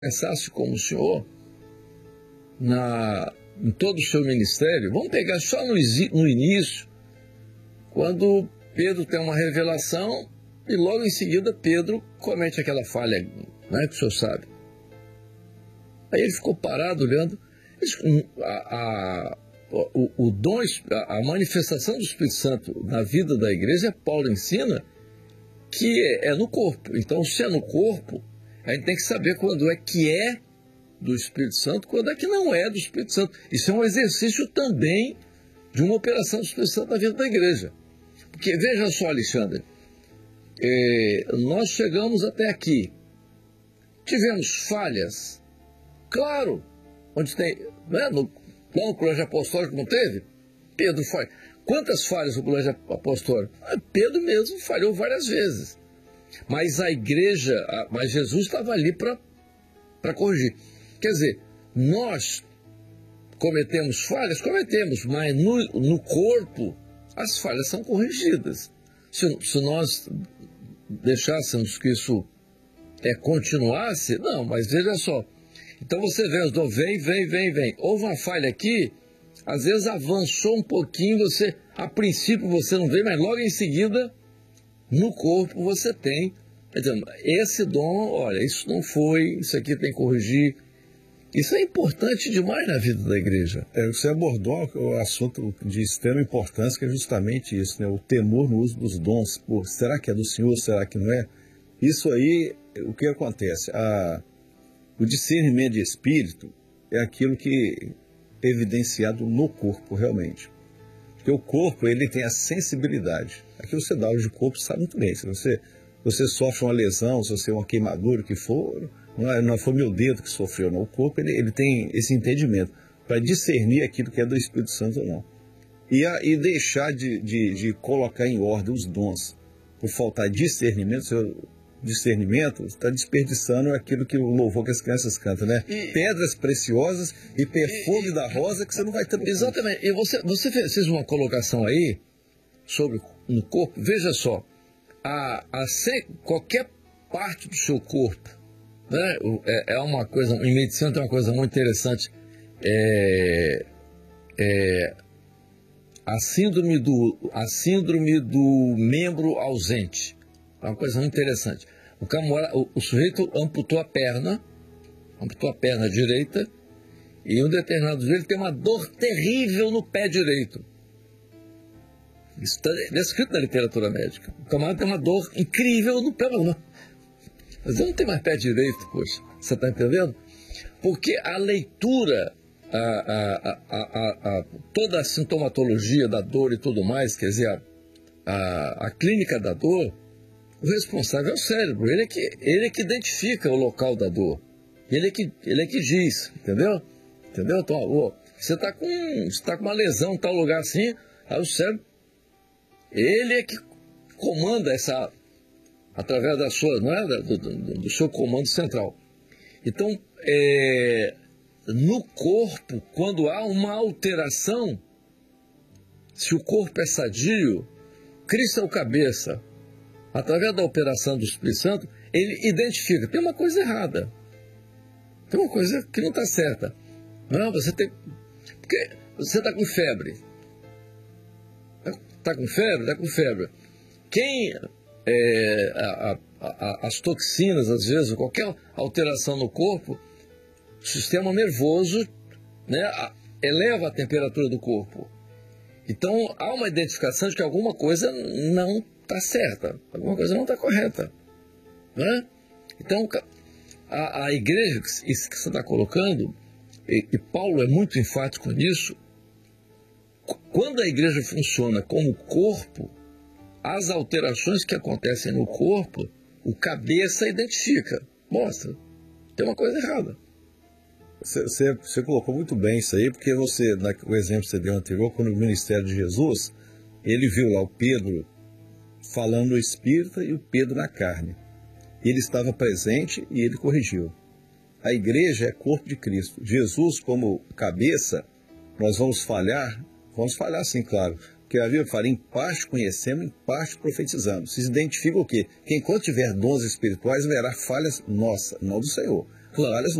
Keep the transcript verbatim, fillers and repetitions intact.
pensasse como o senhor, na, em todo o seu ministério, vamos pegar só no, no início, quando Pedro tem uma revelação e logo em seguida Pedro comete aquela falha, né, que o senhor sabe. Aí ele ficou parado olhando, a, a, o, o dom, a manifestação do Espírito Santo na vida da igreja, Paulo ensina que é no corpo. Então, se é no corpo, a gente tem que saber quando é que é do Espírito Santo, quando é que não é do Espírito Santo. Isso é um exercício também de uma operação do Espírito Santo na vida da igreja. Porque, veja só, Alexandre, é, nós chegamos até aqui, tivemos falhas, claro, onde tem, né, no, lá no colégio apostólico não teve? Pedro falha. Quantas falhas no colégio apostólico? Pedro mesmo falhou várias vezes. Mas a igreja, mas Jesus estava ali para corrigir. Quer dizer, nós cometemos falhas? Cometemos, mas no, no corpo as falhas são corrigidas. Se, se nós deixássemos que isso é, continuasse, não, mas veja só. Então você vê, os dois, vem, vem, vem, vem. Houve uma falha aqui, às vezes avançou um pouquinho, você, a princípio você não vê, mas logo em seguida, no corpo você tem. Quer dizer, esse dom, olha, isso não foi, isso aqui tem que corrigir. Isso é importante demais na vida da igreja. É, você abordou o assunto de extrema importância, que é justamente isso, né? O temor no uso dos dons. Pô, será que é do Senhor, será que não é? Isso aí, o que acontece? A, o discernimento de espírito é aquilo que é evidenciado no corpo, realmente. Porque o corpo, ele tem a sensibilidade. Aquilo que você dá aula de corpo, sabe muito bem. Se você, você sofre uma lesão, se você é uma queimadura, o que for... Não, não foi meu dedo que sofreu, não. O corpo ele, ele tem esse entendimento para discernir aquilo que é do Espírito Santo ou não. E, a, e deixar de, de, de colocar em ordem os dons por faltar discernimento. Seu discernimento está desperdiçando aquilo que o louvor que as crianças cantam, né? E, pedras preciosas e perfume e, da rosa que você não vai ter. Exatamente. E você, você fez uma colocação aí sobre no corpo. Veja só, a, a ser, qualquer parte do seu corpo, né, é, é uma coisa, em medicina tem uma coisa muito interessante, é, é, a, síndrome do, a síndrome do membro ausente, é uma coisa muito interessante. O, camora, o, o sujeito amputou a perna, amputou a perna direita, e em um determinado dia ele tem uma dor terrível no pé direito. Isso está descrito na literatura médica. O camarada tem uma dor incrível no pé, não. Mas eu não tenho mais pé direito, poxa. Você está entendendo? Porque a leitura, a, a, a, a, a, toda a sintomatologia da dor e tudo mais, quer dizer, a, a, a clínica da dor, o responsável é o cérebro. Ele é que, ele é que identifica o local da dor. Ele é que, ele é que diz, entendeu? Entendeu? Então, ó, você está com, você tá com uma lesão em tal lugar assim, aí o cérebro, ele é que comanda essa... através da sua, não é? do, do, do seu comando central. Então, é, no corpo, quando há uma alteração, se o corpo é sadio, Cristo é o cabeça, através da operação do Espírito Santo, ele identifica, tem uma coisa errada, tem uma coisa que não está certa. Não, você tem, porque você está com febre, está com febre, está com febre. Quem... É, a, a, a, as toxinas, às vezes, qualquer alteração no corpo, o sistema nervoso, né, a, eleva a temperatura do corpo. Então, há uma identificação de que alguma coisa não está certa, alguma coisa não está correta. Né? Então, a, a igreja, isso que você está colocando, e, e Paulo é muito enfático nisso, quando a igreja funciona como corpo, as alterações que acontecem no corpo, o cabeça identifica, mostra, tem uma coisa errada. Você, você, você colocou muito bem isso aí, porque você, na, o exemplo que você deu anterior, quando o ministério de Jesus, ele viu lá o Pedro falando no Espírito e o Pedro na carne. Ele estava presente e ele corrigiu. A igreja é corpo de Cristo. Jesus, como cabeça, nós vamos falhar, vamos falhar sim, claro. Porque a Bíblia fala, em parte conhecemos, em parte profetizamos. Se identifica o quê? Que enquanto tiver dons espirituais, verá falhas nossas, não do Senhor. Claro, aliás,